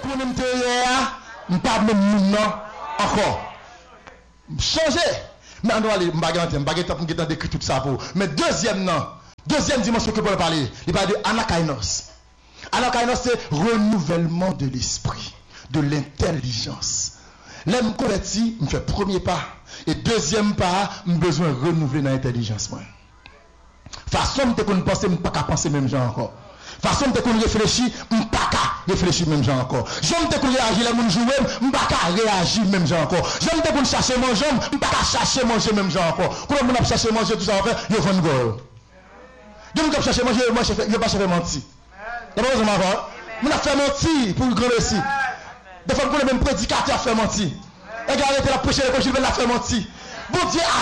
qu'on te hier, pas même non encore. Changer. Mais on doit aller m'baguer temps pour décrire tout ça pour. Mais deuxième dimension que pour parler, il parle de anakainos. Anakainos c'est renouvellement de l'esprit, de l'intelligence. L'aime converti, me fait premier pas et deuxième pas, me besoin renouveler dans l'intelligence moi. Façon de qu'on penser, pas qu'à penser même genre encore. Façon de qu'on réfléchit, pas qu'à réfléchir même genre encore. J'aime de qu'on réagir les gens jouer, pas qu'à réagir même genre encore. J'aime de qu'on chercher manger, pas qu'à chercher manger même genre encore. Quand on a cherché manger tout ça en fait, il y a une goal. Donc on chercher manger, moi je pas chercher mentir. Il y a pas besoin encore. On a fait mentir pour grand récit. Des fois, pour le même prédicateur fait mentir. Et regardez la prêcher l'évangile, il a fait mentir. Bon Dieu